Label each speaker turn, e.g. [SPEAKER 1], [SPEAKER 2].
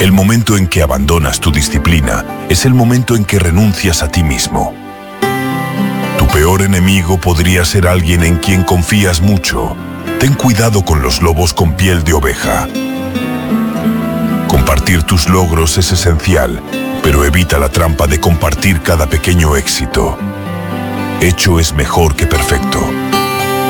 [SPEAKER 1] El momento en que abandonas tu disciplina es el momento en que renuncias a ti mismo. Tu peor enemigo podría ser alguien en quien confías mucho. Ten cuidado con los lobos con piel de oveja. Compartir tus logros es esencial, pero evita la trampa de compartir cada pequeño éxito. Hecho es mejor que perfecto.